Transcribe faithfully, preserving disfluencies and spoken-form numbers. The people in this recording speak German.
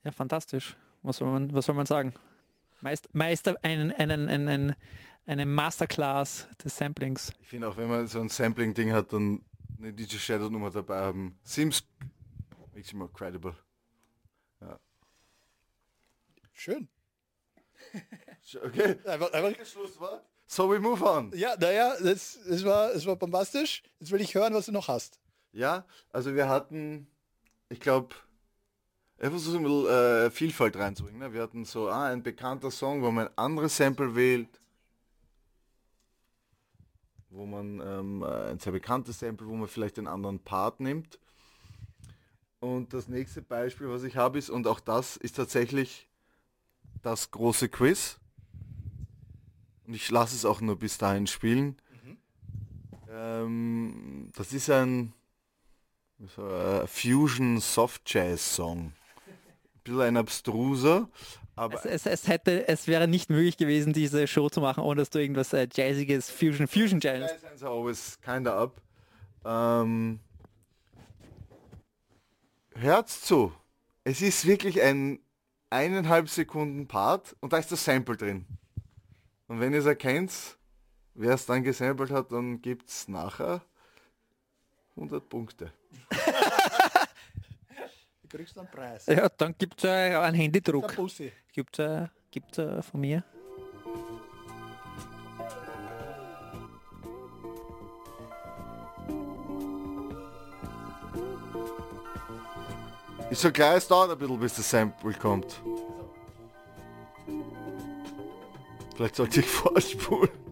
Ja, fantastisch. Was soll man, was soll man sagen? Meist, Meister, einen, einen, einen, eine Masterclass des Samplings. Ich finde auch, wenn man so ein Sampling-Ding hat, dann eine D J Shadow-Nummer dabei haben. Seems makes it more credible. Ja. Schön. Okay. Einfach, einfach, Schlusswort. So, we move on. ja, naja, das, das, war, das war bombastisch. Jetzt will ich hören, was du noch hast. Ja, also wir hatten, ich glaube, einfach so ein bisschen äh, Vielfalt reinzubringen. Ne? Wir hatten so ah, ein bekannter Song, wo man ein anderes Sample wählt, wo man ähm, ein sehr bekanntes Sample, wo man vielleicht einen anderen Part nimmt. Und das nächste Beispiel, was ich habe, ist, und auch das ist tatsächlich das große Quiz. Und ich lasse es auch nur bis dahin spielen. Mhm. Ähm, das ist ein so, äh, Fusion Soft Jazz Song. Ein bisschen ein abstruser, aber... Es, es, es, hätte, es wäre nicht möglich gewesen, diese Show zu machen, ohne dass du irgendwas äh, Jazziges, Fusion, Fusion Jazz... Jazz always kinda up. Ähm, hört's zu. Es ist wirklich ein eineinhalb Sekunden Part und da ist das Sample drin. Und wenn ihr es erkennt, wer es dann gesampelt hat, dann gibt es nachher hundert Punkte. Du kriegst einen Preis. Ja, dann gibt es äh, einen Handydruck. Der Bussi. Gibt es äh, gibt's, äh, von mir. Ist so klar, es dauert ein bisschen, bis das Sample kommt. Vielleicht sollte ich vorspulen.